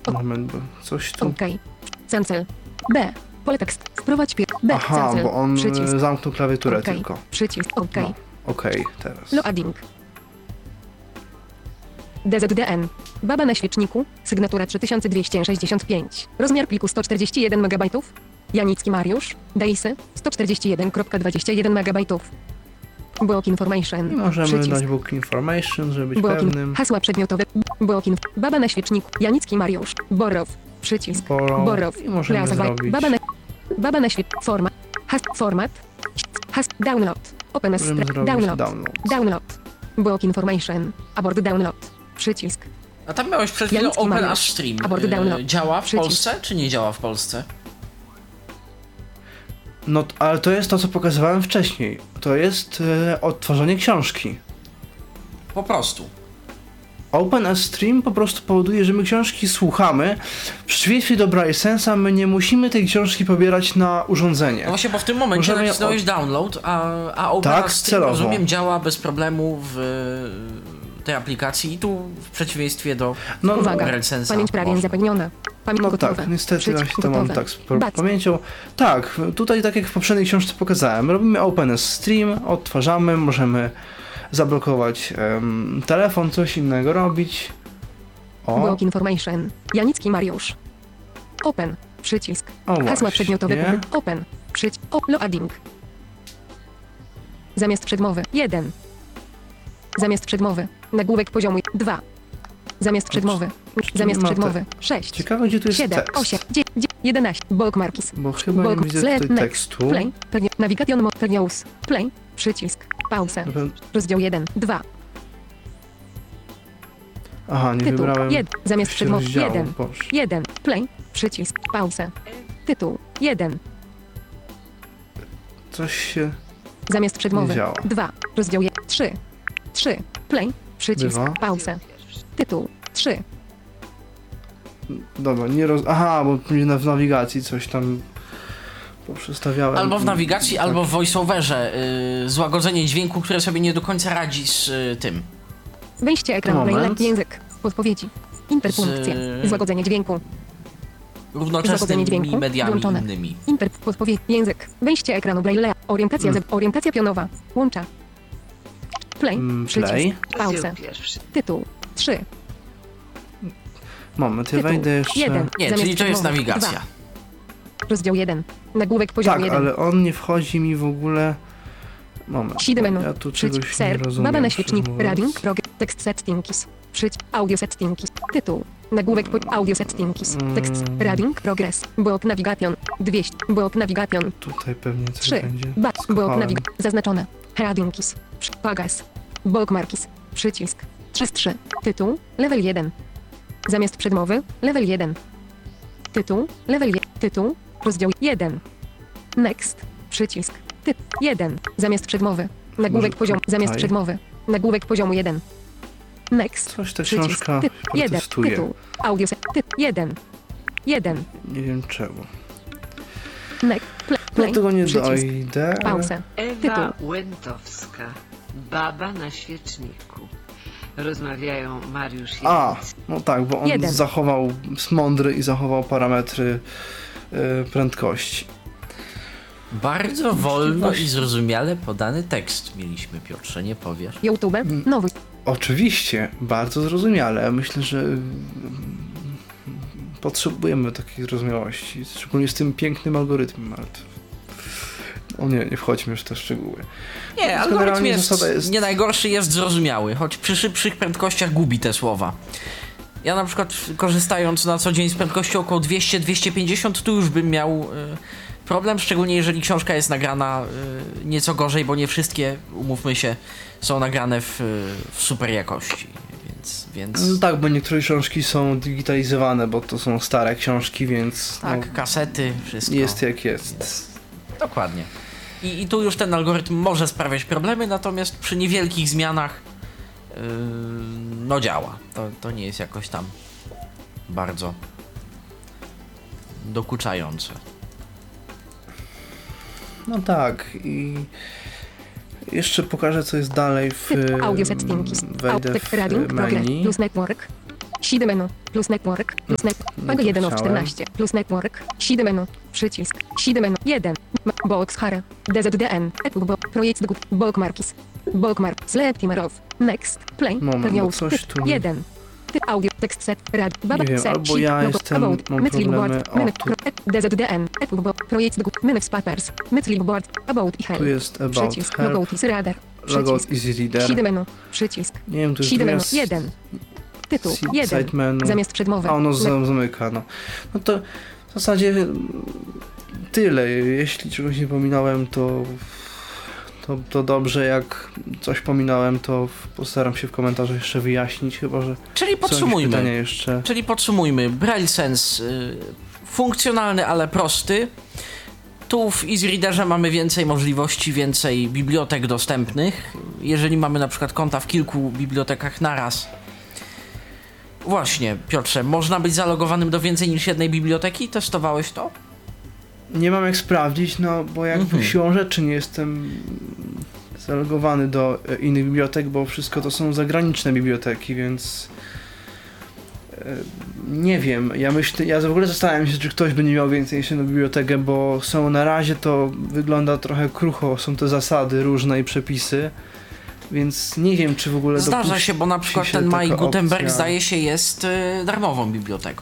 Moment, bo coś tu... OK. Cancel. B. Pole tekst. Wprowadź B. Aha, Cancel. bo on Przycisk. zamknął klawiaturę OK. tylko. Przycisk. OK. No, okej, teraz. Loading. DZDN. Baba na świeczniku. Sygnatura 3265. Rozmiar pliku 141 MB. Janicki Mariusz. Daisy. 141.21 MB. Block information. Możemy Przycisk. dać book information, żeby być Block pewnym. Hasła przedmiotowe. Baba na świeczniku. Janicki Mariusz. Borow. Przycisk. Borow. I możemy zrobić. Baba na format. Format. Download. Open as Możemy zrobić download. download. Block information. Abort download. Przycisk. A tam miałeś przed chwilą Janicki Open Mariusz. as Stream. Abort download. Działa w Przycisk. Polsce, czy nie działa w Polsce? No, ale to jest to, co pokazywałem wcześniej. To jest odtworzenie książki. Po prostu. Open as Stream po prostu powoduje, że my książki słuchamy. W przeciwieństwie do Braillesensa my nie musimy tej książki pobierać na urządzenie. No właśnie, bo w tym momencie Możemy nacisnąłeś download, a Open Tak, as Stream, celowo. rozumiem, działa bez problemu w tej aplikacji i tu w przeciwieństwie do No, Uwaga. Braillesensa Pamięć prawie można. zapewniona. Pamięć No gotowa. tak, niestety Przycisk właśnie to mam gotowe. tak z Bac. pamięcią. Tak, tutaj tak jak w poprzedniej książce pokazałem, robimy Open as Stream, odtwarzamy, możemy zablokować telefon, coś innego robić. O, Block information. Janicki Mariusz. Open. Przycisk. o Hasła właśnie. przedmiotowe. Open. Przycisk. Loading. Zamiast przedmowy. 1. Zamiast przedmowy. Nagłówek poziomu 2. Zamiast przedmowy. Zamiast ma te- przedmowy. 6. Ciekawe, gdzie tu jest 7. tekst. 8. 9. 11. Bulk markis. Bo chyba nie Bulk widzę select tutaj next. tekstu. Play. Navigation mode. News. Play. Przycisk. Pauza. Rozdział 1. 2. Aha, nie Tytuł. wybrałem. 1. Zamiast przedmowy. rozdziału, 1. Boże. 1. Play. Przycisk. Pauza. Tytuł. 1. Coś się... Zamiast przedmowy. Nie działa. 2. Rozdział 3. 3. Play. Przycisk. Bywa. Pauza. Tytuł. 3. Dobra, nie roz... Aha, bo w nawigacji coś tam poprzestawiałem. Albo w nawigacji, Tak. albo w voiceoverze. Złagodzenie dźwięku, które sobie nie do końca radzi z tym. Wejście ekranu. Moment. Braille. Język. Podpowiedzi. Interpunkcje. Złagodzenie dźwięku. Równoczesnymi Złagodzenie dźwięku. mediami Włączone. innymi. Podpowiedź. Język. Wejście ekranu. Braille. Orientacja. Orientacja pionowa. Łącza. Play. Przycisk. Play. Pauza. Tytuł. 3. Moment, ja Tytuł. wejdę jeszcze... 1. Nie, Zamiast czyli to jest przedmowy. nawigacja. 2. Rozdział 1. Nagłówek poziomu Tak, 1. ale on nie wchodzi mi w ogóle... Moment, 7 menu. ja tu Przycisk czegoś nie ser. rozumiem. Baba na szczerze świeczniku. mówiąc. Rading. Tekst settings. Audio settings. Tytuł. Nagłówek audio settings. Tekst. Rading. Progress. Block navigation. 200. Block navigation. Tutaj pewnie coś 3. będzie. Block Skopałem. navigation. Zaznaczone. Headings. Pagas. Bulk markis. Przycisk. 3 z 3. Tytuł. Level 1. Zamiast przedmowy. Level 1. Tytuł. Level 1. Tytuł. Rozdział 1. Next. Przycisk. Typ 1. Zamiast przedmowy. Nagłówek Może poziomu. tutaj? Zamiast przedmowy. Nagłówek poziomu 1. Next. Coś ta Przycisk. książka Typ 1. protestuje. Tytuł. Audio set. Typ 1. 1. Nie wiem czemu. Next. Play. Do tego nie Przycisk. dojdę. Pauza. Ewa Tytuł. Łętowska. Baba na świeczniku. Rozmawiają Mariusz i A, no tak, bo on 1. zachował, jest mądry i zachował parametry prędkości. Bardzo wolno i zrozumiale podany tekst mieliśmy, Piotrze, nie powiesz? YouTube. Nowy. Oczywiście, bardzo zrozumiale. Myślę, że potrzebujemy takiej zrozumiałości, szczególnie z tym pięknym algorytmem, ale to... O nie wchodźmy już w te szczegóły. Nie, Więc algorytm generalnie jest, zasada jest- nie najgorszy, jest zrozumiały, choć przy szybszych prędkościach gubi te słowa. Ja na przykład korzystając na co dzień z prędkością około 200-250, tu już bym miał problem, szczególnie jeżeli książka jest nagrana nieco gorzej, bo nie wszystkie, umówmy się, są nagrane w super jakości, więc No tak, bo niektóre książki są digitalizowane, bo to są stare książki, więc tak, kasety, wszystko. jest jak jest. Dokładnie. I tu już ten algorytm może sprawiać problemy, natomiast przy niewielkich zmianach no działa. To nie jest jakoś tam bardzo dokuczające. No tak, i jeszcze pokażę, co jest dalej w... Typ. Audio settings. Wejdę w Radio. Progress. menu. Plus network. Side menu. Plus network. Plus network. Nie Pago to 1 of chciałem. 14. Plus network. Side menu. Przycisk. Side menu. 1. Box Hara. DZDN. Projekt Bookmarkis. Bookmark. Select off. Next. Play. Moment, Pewnie bo coś tu... 1. Audio, tekst set, rad, baba, Nie wiem, set, albo sheet, ja logo, jestem- about, mam Mythlib problemy. board, O, minute, tu. DZDN, projekt, minutes papers, Mythlib board, about i help. Tu jest about Przycisk, help, logout is radar, logout przycisk, easy reader. side menu, przycisk, Nie wiem, tu side menu, jest 1. Tytuł, side 1. menu. Zamiast przedmowy. A ono Le- zamyka, no. No to w zasadzie tyle. Jeśli czegoś nie pominąłem, to dobrze. Jak coś pominąłem, to postaram się w komentarzach jeszcze wyjaśnić, chyba że Czyli są jakieś pytania podsumujmy. jeszcze. Czyli podsumujmy. Braille Sense funkcjonalny, ale prosty. Tu w EasyReaderze mamy więcej możliwości, więcej bibliotek dostępnych. Jeżeli mamy na przykład konta w kilku bibliotekach naraz. Właśnie, Piotrze, można być zalogowanym do więcej niż jednej biblioteki? Testowałeś to? Nie mam jak sprawdzić, no bo jakby siłą rzeczy nie jestem zalogowany do innych bibliotek, bo wszystko to są zagraniczne biblioteki, więc nie wiem. Ja w ogóle zastanawiam się, czy ktoś by nie miał więcej niż jedną bibliotekę, bo są na razie to wygląda trochę krucho, są te zasady różne i przepisy, więc nie wiem, czy w ogóle Zdarza się, bo na dopuści przykład się ten Mike taka Gutenberg opcja. zdaje się jest darmową biblioteką.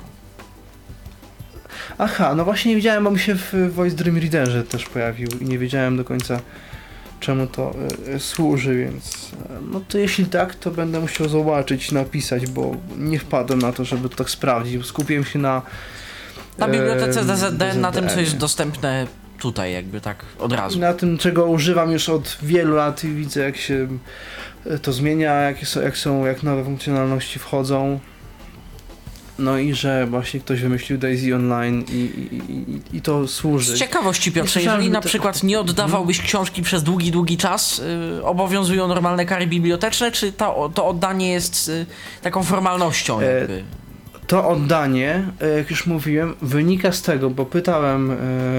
Aha, no właśnie nie wiedziałem, bo mi się w Voice Dream Readerze też pojawił i nie wiedziałem do końca, czemu to służy, więc no to jeśli tak, to będę musiał zobaczyć, napisać, bo nie wpadłem na to, żeby to tak sprawdzić. Skupiłem się na Na bibliotece DZD, na tym, co DZD-nie. jest dostępne tutaj, jakby tak od razu. I na tym, czego używam już od wielu lat i widzę, jak się to zmienia, jak nowe funkcjonalności wchodzą. No i że właśnie ktoś wymyślił Daisy Online i to służy. Z ciekawości, Piotrze, słyszałem, jeżeli że na to- przykład nie oddawałbyś książki przez długi czas, obowiązują normalne kary biblioteczne, czy to oddanie jest taką formalnością jakby? To oddanie, jak już mówiłem, wynika z tego, bo pytałem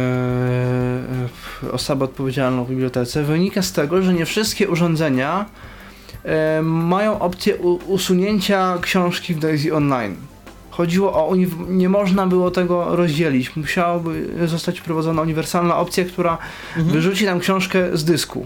osobę odpowiedzialną w bibliotece, wynika z tego, że nie wszystkie urządzenia mają opcję usunięcia książki w Daisy Online. Chodziło o, nie można było tego rozdzielić. Musiałaby zostać wprowadzona uniwersalna opcja, która wyrzuci nam książkę z dysku.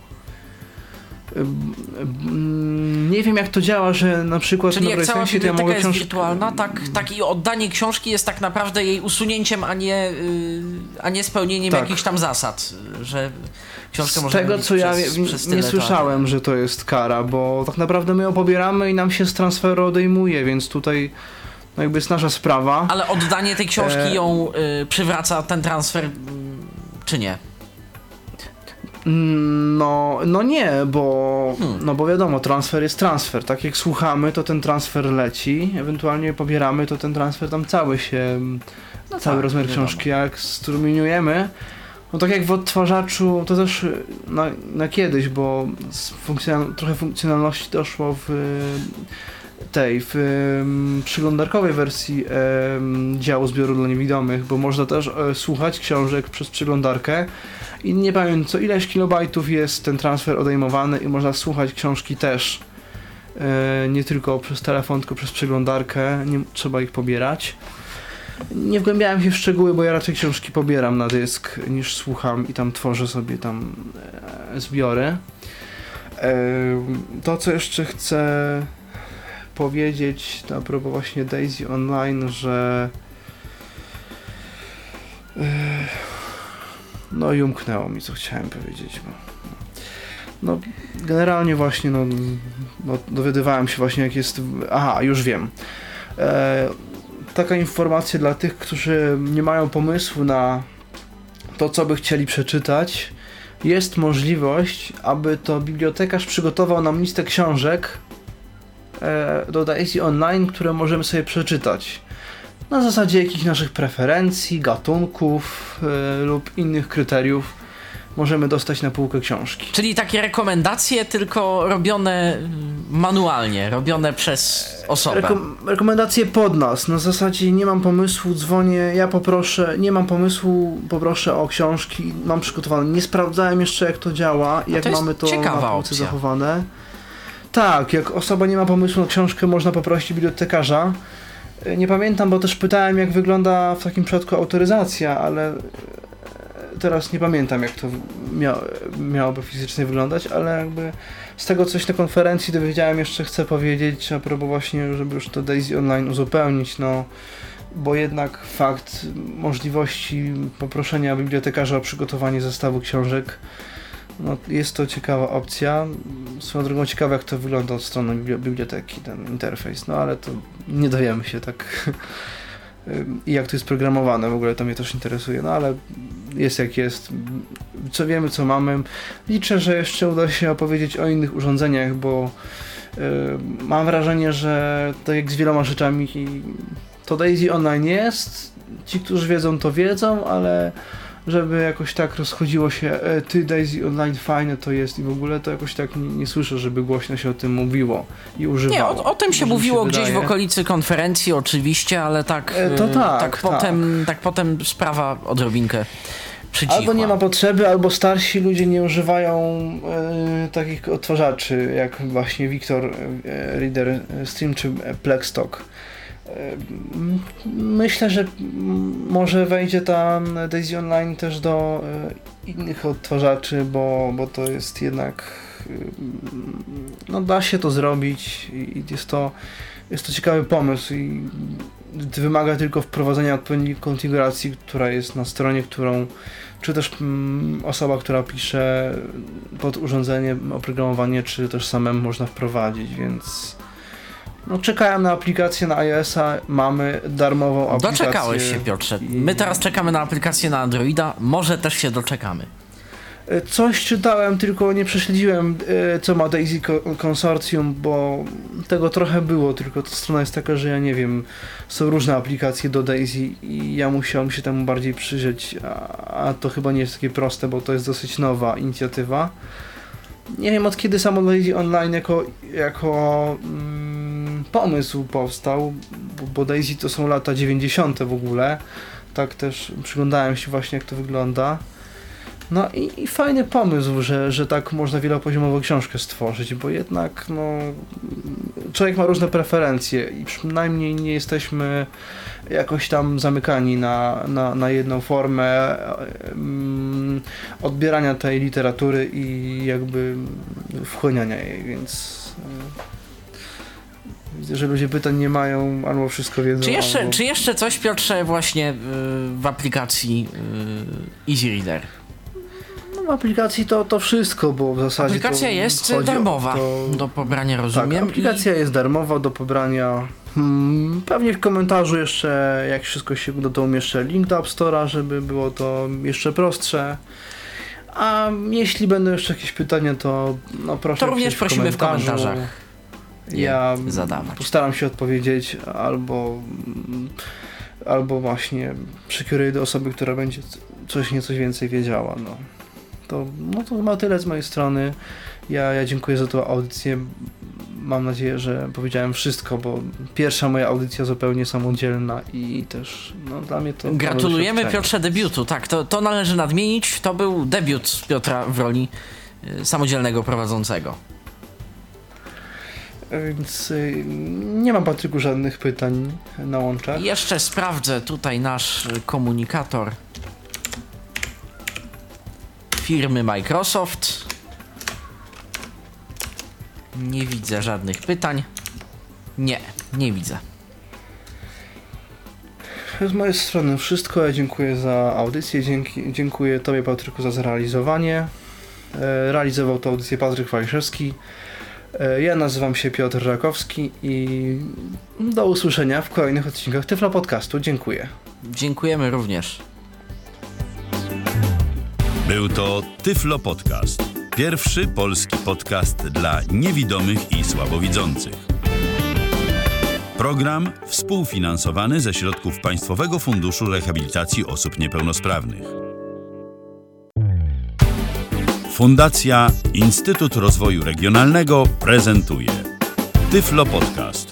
Nie wiem, jak to działa, że na przykład Czyli na jak cała Braillesensie to ja biblioteka mogę jest książkę... wirtualna, tak i oddanie książki jest tak naprawdę jej usunięciem, a nie spełnieniem Tak. jakichś tam zasad, że książkę Z można tego, mieć co ja przez nie tyle słyszałem, że to jest kara, bo tak naprawdę my ją pobieramy i nam się z transferu odejmuje, więc tutaj no jakby jest nasza sprawa. Ale oddanie tej książki ją przywraca ten transfer, czy nie? No nie, bo wiadomo, transfer jest transfer. Tak jak słuchamy, to ten transfer leci, ewentualnie pobieramy, to ten transfer tam cały się, cały tak, rozmiar wiadomo. książki, jak strumieniujemy, no tak jak w odtwarzaczu, to też na kiedyś, bo trochę funkcjonalności doszło w przeglądarkowej wersji działu zbioru dla niewidomych, bo można też słuchać książek przez przeglądarkę i nie pamiętam co ileś kilobajtów jest ten transfer odejmowany i można słuchać książki też nie tylko przez telefon, tylko przez przeglądarkę, nie trzeba ich pobierać. Nie wgłębiałem się w szczegóły, bo ja raczej książki pobieram na dysk niż słucham i tam tworzę sobie tam zbiory. To co jeszcze chcę powiedzieć a propos właśnie Daisy Online, że no i umknęło mi, co chciałem powiedzieć. No generalnie właśnie no, dowiadywałem się właśnie jak jest... Aha, już wiem. Taka informacja dla tych, którzy nie mają pomysłu na to, co by chcieli przeczytać. Jest możliwość, aby to bibliotekarz przygotował nam listę książek do Daisy Online, które możemy sobie przeczytać. Na zasadzie jakichś naszych preferencji, gatunków lub innych kryteriów możemy dostać na półkę książki. Czyli takie rekomendacje, tylko robione manualnie, robione przez osobę. Rekomendacje pod nas. Na zasadzie nie mam pomysłu, dzwonię, ja poproszę, nie mam pomysłu, poproszę o książki, mam przygotowane. Nie sprawdzałem jeszcze jak to działa, jak to jest mamy to ciekawa na półce opcja. zachowane. Tak, jak osoba nie ma pomysłu na książkę, można poprosić bibliotekarza. Nie pamiętam, bo też pytałem, jak wygląda w takim przypadku autoryzacja, ale teraz nie pamiętam, jak to miałoby fizycznie wyglądać, ale jakby z tego coś na konferencji dowiedziałem, jeszcze chcę powiedzieć a propos właśnie, żeby już to Daisy Online uzupełnić, no bo jednak fakt możliwości poproszenia bibliotekarza o przygotowanie zestawu książek, no jest to ciekawa opcja. Swoją drogą ciekawe, jak to wygląda od strony biblioteki, ten interfejs, no ale to nie dowiemy się tak i jak to jest programowane, w ogóle to mnie też interesuje, no ale jest jak jest, co wiemy, co mamy. Liczę, że jeszcze uda się opowiedzieć o innych urządzeniach, bo mam wrażenie, że tak jak z wieloma rzeczami to Daisy Online jest, ci, którzy wiedzą, to wiedzą, ale żeby jakoś tak rozchodziło się, ty Daisy Online fajne to jest i w ogóle to jakoś tak nie słyszę, żeby głośno się o tym mówiło i używało. Nie, o tym się mówiło gdzieś w okolicy konferencji oczywiście, ale tak, tak potem sprawa odrobinkę przycichła. Albo nie ma potrzeby, albo starsi ludzie nie używają takich odtwarzaczy jak właśnie Victor Reader Stream czy Plextalk. Myślę, że może wejdzie ta Daisy Online też do innych odtwarzaczy, bo to jest jednak no da się to zrobić i jest to ciekawy pomysł i wymaga tylko wprowadzenia odpowiedniej konfiguracji, która jest na stronie, którą czy też osoba, która pisze pod urządzenie oprogramowanie, czy też samemu można wprowadzić, więc no czekałem na aplikację na iOS-a, mamy darmową aplikację. Doczekałeś się, Piotrze. My teraz czekamy na aplikację na Androida, może też się doczekamy. Coś czytałem, tylko nie prześledziłem, co ma Daisy Consortium, bo tego trochę było, tylko ta strona jest taka, że ja nie wiem, są różne aplikacje do Daisy i ja musiałem się temu bardziej przyjrzeć, a to chyba nie jest takie proste, bo to jest dosyć nowa inicjatywa. Nie wiem, od kiedy samo Daisy Online jako pomysł powstał, bo Daisy to są lata 90. w ogóle, tak też przyglądałem się właśnie, jak to wygląda. No i fajny pomysł, że tak można wielopoziomowo książkę stworzyć, bo jednak no, człowiek ma różne preferencje i przynajmniej nie jesteśmy jakoś tam zamykani na jedną formę odbierania tej literatury i jakby wchłaniania jej, więc widzę, że ludzie pytań nie mają, albo wszystko wiedzą. Czy jeszcze coś, Piotrze, właśnie w aplikacji Easy Reader? W aplikacji to wszystko, bo w zasadzie aplikacja jest darmowa do pobrania, rozumiem. Tak, aplikacja jest darmowa do pobrania. Pewnie w komentarzu jeszcze, jak wszystko się uda, to umieszczę link do App Store'a, żeby było to jeszcze prostsze. A jeśli będą jeszcze jakieś pytania, to no proszę. To również prosimy w komentarzach. Ja zadawać. Postaram się odpowiedzieć, albo właśnie przekieruję do osoby, która będzie coś więcej wiedziała. To chyba tyle z mojej strony. Ja dziękuję za tą audycję. Mam nadzieję, że powiedziałem wszystko, bo pierwsza moja audycja zupełnie samodzielna i też dla mnie to... Gratulujemy, Piotrze, debiutu. Tak, to należy nadmienić. To był debiut Piotra w roli samodzielnego prowadzącego. Więc nie mam, Patryku, żadnych pytań na łączach. Jeszcze sprawdzę tutaj nasz komunikator firmy Microsoft. Nie widzę żadnych pytań. Nie widzę. Z mojej strony wszystko. Ja dziękuję za audycję. Dziękuję Tobie, Patryku, za zrealizowanie. Realizował tę audycję Patryk Waliszewski. Ja nazywam się Piotr Rakowski i do usłyszenia w kolejnych odcinkach Tyflo Podcastu. Dziękuję. Dziękujemy również. Był to Tyflo Podcast. Pierwszy polski podcast dla niewidomych i słabowidzących. Program współfinansowany ze środków Państwowego Funduszu Rehabilitacji Osób Niepełnosprawnych. Fundacja Instytut Rozwoju Regionalnego prezentuje Tyflo Podcast.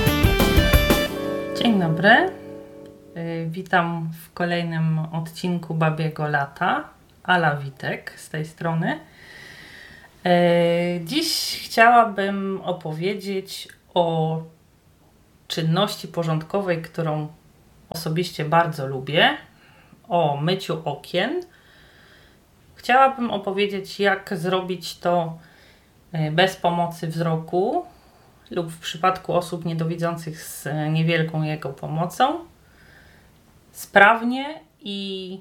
Dzień dobry. Witam w kolejnym odcinku Babiego Lata. Ala Witek z tej strony. Dziś chciałabym opowiedzieć o czynności porządkowej, którą osobiście bardzo lubię, o myciu okien. Chciałabym opowiedzieć, jak zrobić to bez pomocy wzroku lub w przypadku osób niedowidzących z niewielką jego pomocą, sprawnie i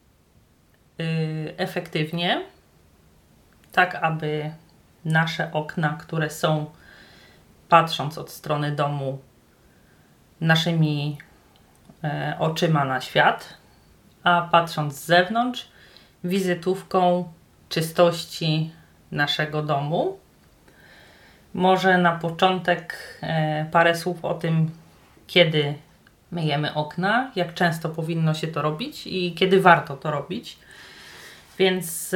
efektywnie, tak aby nasze okna, które są, patrząc od strony domu, naszymi oczyma na świat, a patrząc z zewnątrz, wizytówką czystości naszego domu. Może na początek parę słów o tym, kiedy myjemy okna, jak często powinno się to robić i kiedy warto to robić. Więc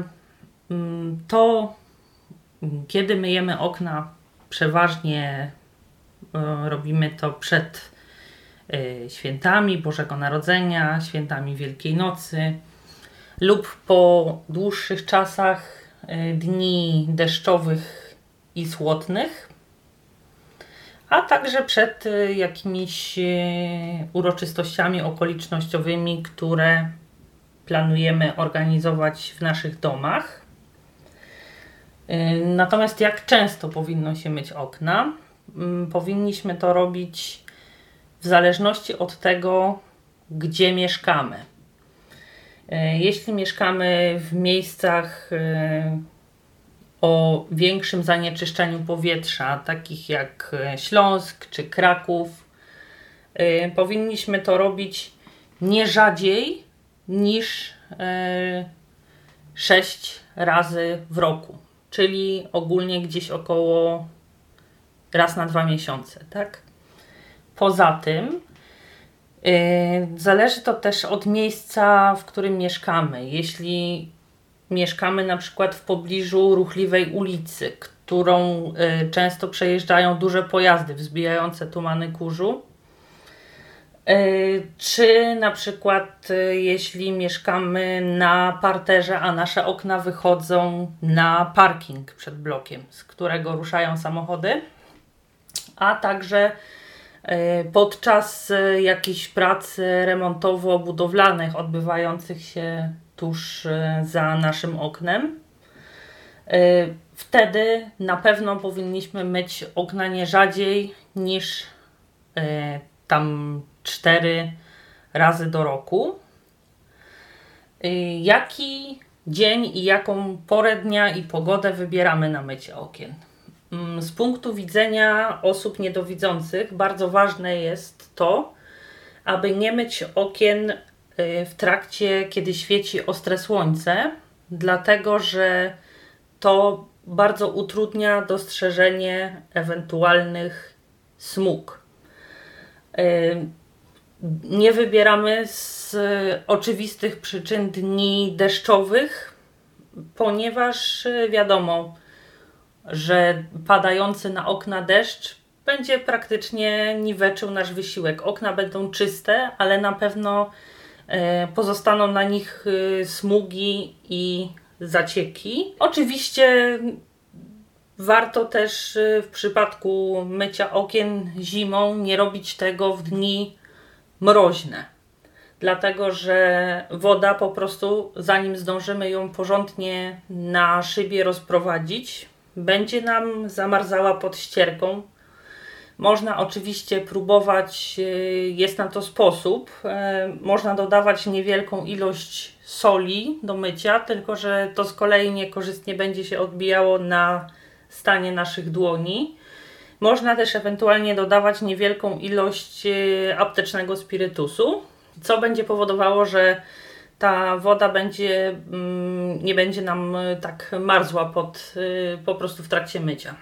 to, kiedy myjemy okna, przeważnie robimy to przed świętami Bożego Narodzenia, świętami Wielkiej Nocy lub po dłuższych czasach dni deszczowych i słotnych, a także przed jakimiś uroczystościami okolicznościowymi, które planujemy organizować w naszych domach. Natomiast jak często powinno się myć okna? Powinniśmy to robić w zależności od tego, gdzie mieszkamy. Jeśli mieszkamy w miejscach o większym zanieczyszczeniu powietrza, takich jak Śląsk czy Kraków, powinniśmy to robić nie rzadziej niż 6 razy w roku, czyli ogólnie gdzieś około raz na 2 miesiące, tak? Poza tym zależy to też od miejsca, w którym mieszkamy. Jeśli mieszkamy na przykład w pobliżu ruchliwej ulicy, którą często przejeżdżają duże pojazdy wzbijające tumany kurzu, czy na przykład jeśli mieszkamy na parterze, a nasze okna wychodzą na parking przed blokiem, z którego ruszają samochody, a także podczas jakichś prac remontowo-budowlanych odbywających się tuż za naszym oknem. Wtedy na pewno powinniśmy myć okna nie rzadziej niż tam 4 razy do roku. Jaki dzień i jaką porę dnia i pogodę wybieramy na mycie okien? Z punktu widzenia osób niedowidzących bardzo ważne jest to, aby nie myć okien w trakcie, kiedy świeci ostre słońce, dlatego że to bardzo utrudnia dostrzeżenie ewentualnych smug. Nie wybieramy z oczywistych przyczyn dni deszczowych, ponieważ wiadomo, że padający na okna deszcz będzie praktycznie niweczył nasz wysiłek. Okna będą czyste, ale na pewno pozostaną na nich smugi i zacieki. Oczywiście warto też w przypadku mycia okien zimą nie robić tego w dni mroźne, dlatego że woda po prostu, zanim zdążymy ją porządnie na szybie rozprowadzić, będzie nam zamarzała pod ścierką. Można oczywiście próbować, jest na to sposób, można dodawać niewielką ilość soli do mycia, tylko że to z kolei niekorzystnie będzie się odbijało na stanie naszych dłoni. Można też ewentualnie dodawać niewielką ilość aptecznego spirytusu, co będzie powodowało, że ta woda nie będzie nam tak marzła po prostu w trakcie mycia.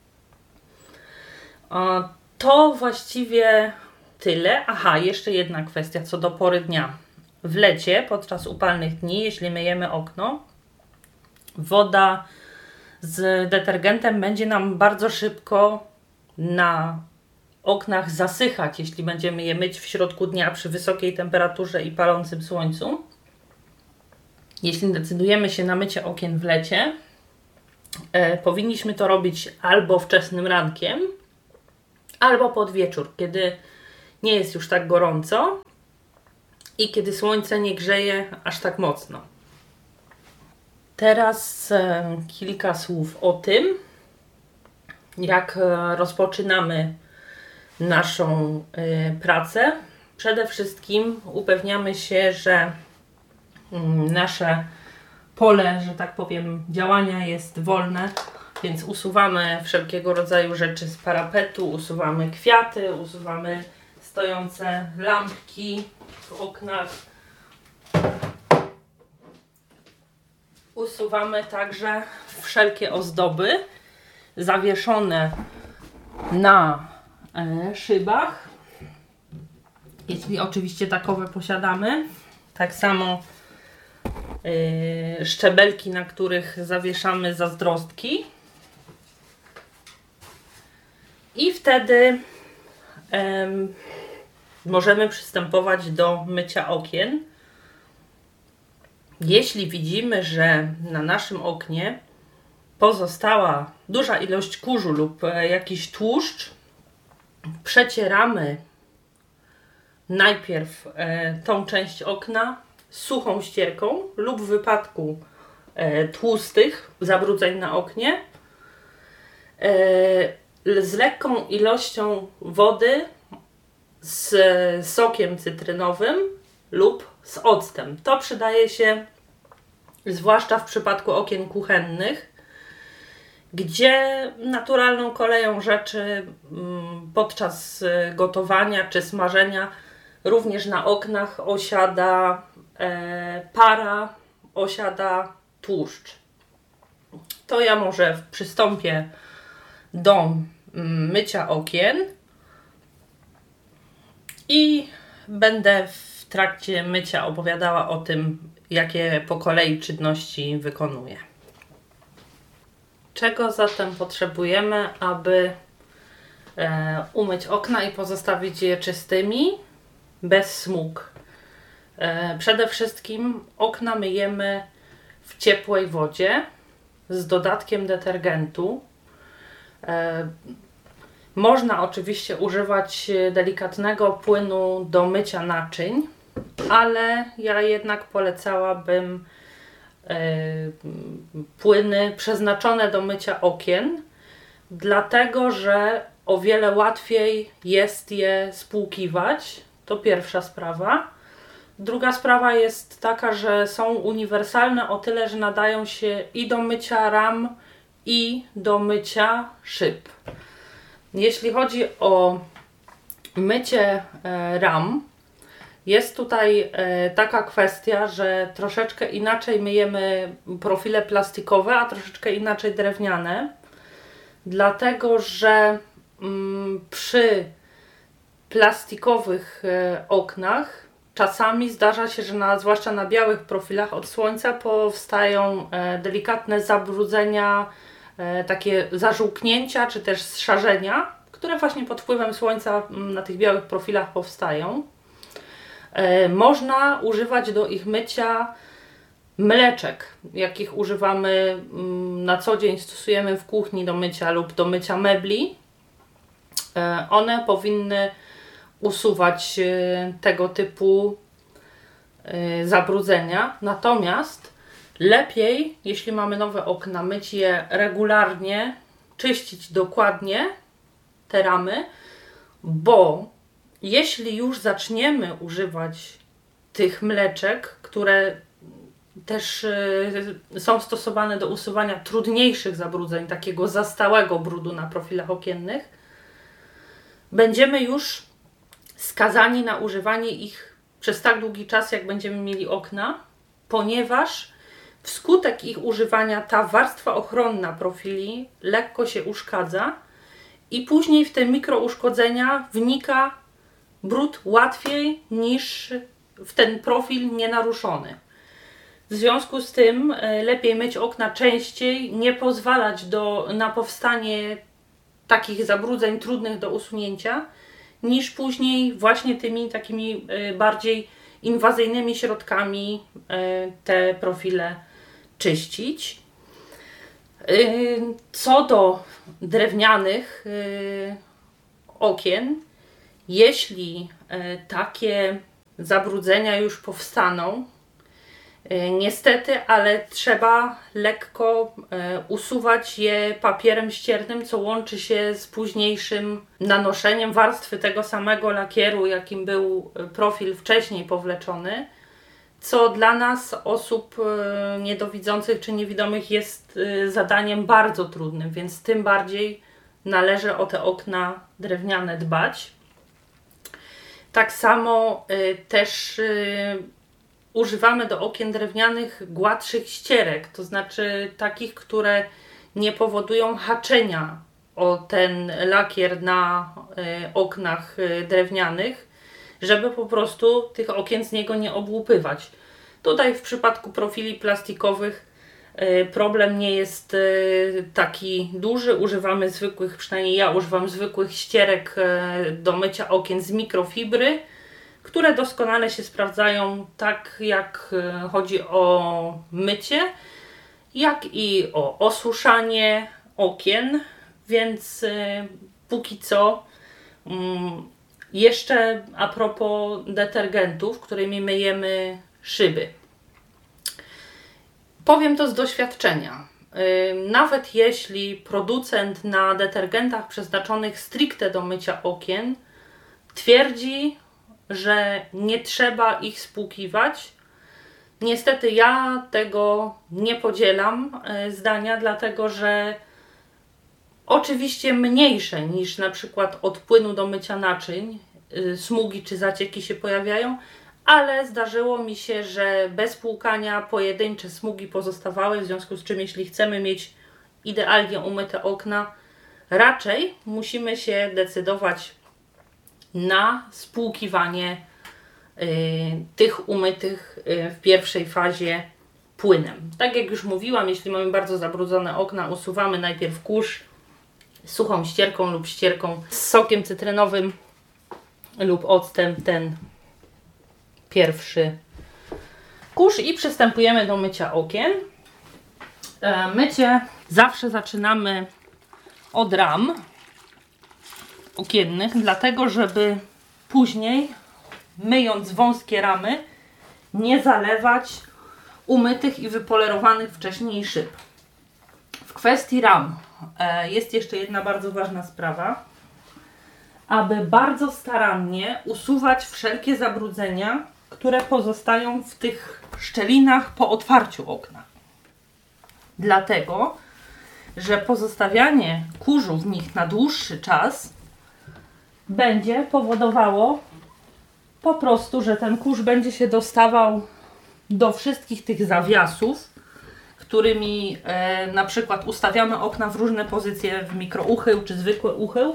To właściwie tyle. Aha, jeszcze jedna kwestia co do pory dnia. W lecie, podczas upalnych dni, jeśli myjemy okno, woda z detergentem będzie nam bardzo szybko na oknach zasychać, jeśli będziemy je myć w środku dnia przy wysokiej temperaturze i palącym słońcu. Jeśli decydujemy się na mycie okien w lecie, Powinniśmy to robić albo wczesnym rankiem, albo pod wieczór, kiedy nie jest już tak gorąco i kiedy słońce nie grzeje aż tak mocno. Teraz kilka słów o tym, jak rozpoczynamy naszą pracę. Przede wszystkim upewniamy się, że nasze pole, że tak powiem, działania jest wolne, więc usuwamy wszelkiego rodzaju rzeczy z parapetu, usuwamy kwiaty, usuwamy stojące lampki w oknach. Usuwamy także wszelkie ozdoby zawieszone na szybach, jeśli oczywiście takowe posiadamy. Tak samo szczebelki, na których zawieszamy zazdrostki. I wtedy możemy przystępować do mycia okien. Jeśli widzimy, że na naszym oknie pozostała duża ilość kurzu lub jakiś tłuszcz, przecieramy najpierw tą część okna suchą ścierką lub w wypadku tłustych zabrudzeń na oknie z lekką ilością wody z sokiem cytrynowym lub z octem. To przydaje się zwłaszcza w przypadku okien kuchennych, gdzie naturalną koleją rzeczy podczas gotowania czy smażenia również na oknach osiada para, osiada tłuszcz. To ja może przystąpię do mycia okien i będę w trakcie mycia opowiadała o tym, jakie po kolei czynności wykonuję. Czego zatem potrzebujemy, aby umyć okna i pozostawić je czystymi, bez smug? Przede wszystkim okna myjemy w ciepłej wodzie z dodatkiem detergentu. Można oczywiście używać delikatnego płynu do mycia naczyń, ale ja jednak polecałabym płyny przeznaczone do mycia okien, dlatego że o wiele łatwiej jest je spłukiwać. To pierwsza sprawa. Druga sprawa jest taka, że są uniwersalne o tyle, że nadają się i do mycia ram, i do mycia szyb. Jeśli chodzi o mycie ram, jest tutaj taka kwestia, że troszeczkę inaczej myjemy profile plastikowe, a troszeczkę inaczej drewniane, dlatego że przy plastikowych oknach czasami zdarza się, że zwłaszcza na białych profilach od słońca powstają delikatne zabrudzenia, takie zażółknięcia czy też zszarzenia, które właśnie pod wpływem słońca na tych białych profilach powstają. Można używać do ich mycia mleczek, jakich używamy na co dzień, stosujemy w kuchni do mycia lub do mycia mebli. One powinny usuwać tego typu zabrudzenia. Natomiast lepiej, jeśli mamy nowe okna, myć je regularnie, czyścić dokładnie te ramy, bo jeśli już zaczniemy używać tych mleczek, które też są stosowane do usuwania trudniejszych zabrudzeń, takiego zastałego brudu na profilach okiennych, będziemy już skazani na używanie ich przez tak długi czas, jak będziemy mieli okna, ponieważ wskutek ich używania ta warstwa ochronna profili lekko się uszkadza i później w te mikrouszkodzenia wnika brud łatwiej niż w ten profil nienaruszony. W związku z tym lepiej myć okna częściej, nie pozwalać na powstanie takich zabrudzeń trudnych do usunięcia, niż później właśnie tymi takimi bardziej inwazyjnymi środkami te profile czyścić. Co do drewnianych okien, jeśli takie zabrudzenia już powstaną, niestety, ale trzeba lekko usuwać je papierem ściernym, co łączy się z późniejszym nanoszeniem warstwy tego samego lakieru, jakim był profil wcześniej powleczony, co dla nas, osób niedowidzących czy niewidomych, jest zadaniem bardzo trudnym, więc tym bardziej należy o te okna drewniane dbać. Tak samo też używamy do okien drewnianych gładszych ścierek, to znaczy takich, które nie powodują haczenia o ten lakier na oknach drewnianych, żeby po prostu tych okien z niego nie obłupywać. Tutaj w przypadku profili plastikowych problem nie jest taki duży. Używamy zwykłych, przynajmniej ja używam zwykłych ścierek do mycia okien z mikrofibry, które doskonale się sprawdzają, tak jak chodzi o mycie, jak i o osuszanie okien, więc póki co jeszcze a propos detergentów, którymi myjemy szyby. Powiem to z doświadczenia. Nawet jeśli producent na detergentach przeznaczonych stricte do mycia okien twierdzi, że nie trzeba ich spłukiwać, niestety ja tego nie podzielam zdania, dlatego że oczywiście mniejsze niż na przykład od płynu do mycia naczyń smugi czy zacieki się pojawiają, ale zdarzyło mi się, że bez płukania pojedyncze smugi pozostawały, w związku z czym jeśli chcemy mieć idealnie umyte okna, raczej musimy się decydować na spłukiwanie tych umytych w pierwszej fazie płynem. Tak jak już mówiłam, jeśli mamy bardzo zabrudzone okna, usuwamy najpierw kurz suchą ścierką lub ścierką z sokiem cytrynowym lub octem, ten pierwszy kurz, i przystępujemy do mycia okien. Mycie zawsze zaczynamy od ram okiennych, dlatego żeby później, myjąc wąskie ramy, nie zalewać umytych i wypolerowanych wcześniej szyb. W kwestii ram jest jeszcze jedna bardzo ważna sprawa, aby bardzo starannie usuwać wszelkie zabrudzenia, które pozostają w tych szczelinach po otwarciu okna. Dlatego, że pozostawianie kurzu w nich na dłuższy czas będzie powodowało po prostu, że ten kurz będzie się dostawał do wszystkich tych zawiasów, którymi na przykład ustawiamy okna w różne pozycje, w mikrouchył czy zwykły uchył,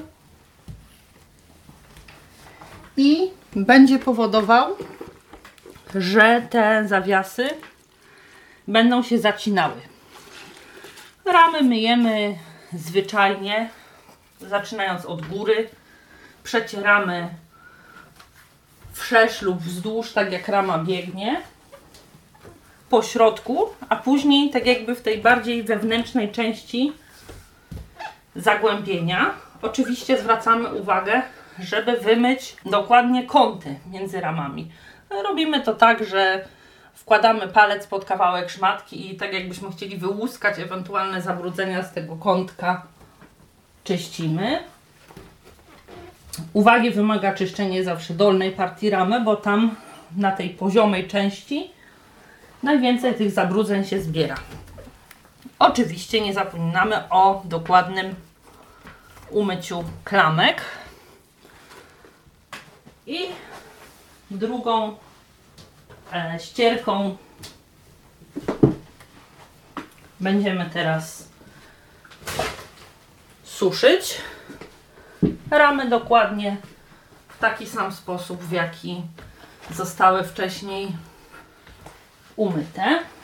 i będzie powodował, że te zawiasy będą się zacinały. Ramy myjemy zwyczajnie, zaczynając od góry. Przecieramy wszerz lub wzdłuż, tak jak rama biegnie, po środku, a później tak jakby w tej bardziej wewnętrznej części zagłębienia. Oczywiście zwracamy uwagę, żeby wymyć dokładnie kąty między ramami. Robimy to tak, że wkładamy palec pod kawałek szmatki i tak jakbyśmy chcieli wyłuskać ewentualne zabrudzenia z tego kątka, czyścimy. Uwagi wymaga czyszczenie zawsze dolnej partii ramy, bo tam na tej poziomej części najwięcej tych zabrudzeń się zbiera. Oczywiście nie zapominamy o dokładnym umyciu klamek. I drugą ścierką będziemy teraz suszyć ramy dokładnie w taki sam sposób, w jaki zostały wcześniej umyte.